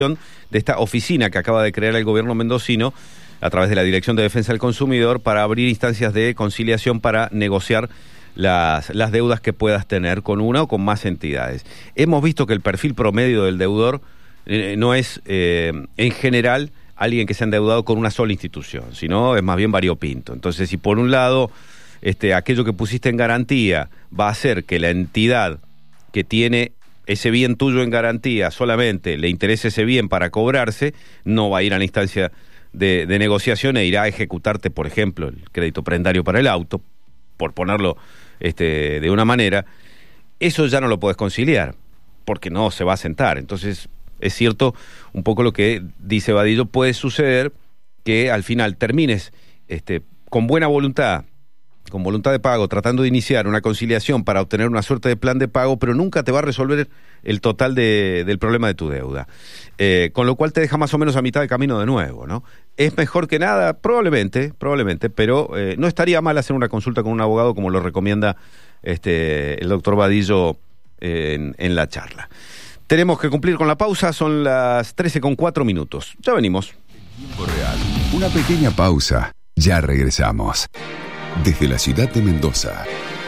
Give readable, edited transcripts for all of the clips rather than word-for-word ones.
de esta oficina que acaba de crear el gobierno mendocino a través de la Dirección de Defensa del Consumidor para abrir instancias de conciliación para negociar las deudas que puedas tener con una o con más entidades. Hemos visto que el perfil promedio del deudor no es, en general, alguien que se ha endeudado con una sola institución, sino es más bien variopinto. Entonces, si por un lado aquello que pusiste en garantía va a hacer que la entidad que tiene ese bien tuyo en garantía solamente le interese ese bien para cobrarse, no va a ir a la instancia de negociación e irá a ejecutarte, por ejemplo, el crédito prendario para el auto, por ponerlo de una manera. Eso ya no lo podés conciliar, porque no se va a sentar. Entonces, es cierto un poco lo que dice Vadillo, puede suceder que al final termines con buena voluntad, con voluntad de pago, tratando de iniciar una conciliación para obtener una suerte de plan de pago, pero nunca te va a resolver el total del problema de tu deuda. Con lo cual te deja más o menos a mitad de camino de nuevo, ¿no? ¿Es mejor que nada? Probablemente, pero no estaría mal hacer una consulta con un abogado como lo recomienda el doctor Vadillo en la charla. Tenemos que cumplir con la pausa, son las 13:04. Ya venimos. Tiempo real. Una pequeña pausa. Ya regresamos. Desde la ciudad de Mendoza.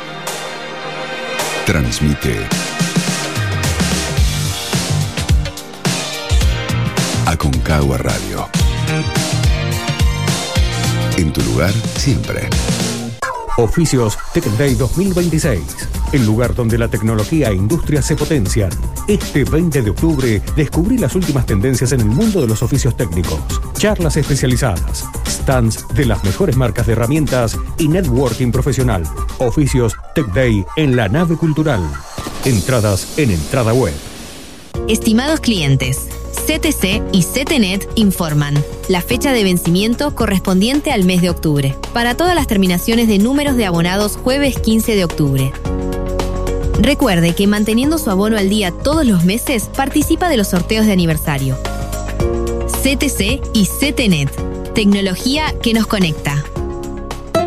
Transmite Aconcagua Radio. En tu lugar, siempre. Oficios Tech Day 2026, el lugar donde la tecnología e industria se potencian. Este 20 de octubre, descubrí las últimas tendencias en el mundo de los oficios técnicos, charlas especializadas, stands de las mejores marcas de herramientas y networking profesional. Oficios Tech Day en la nave cultural. Entradas en Entrada Web. Estimados clientes, CTC y CTNet informan la fecha de vencimiento correspondiente al mes de octubre. Para todas las terminaciones de números de abonados, jueves 15 de octubre. Recuerde que manteniendo su abono al día todos los meses, participa de los sorteos de aniversario. CTC y CTNet, tecnología que nos conecta.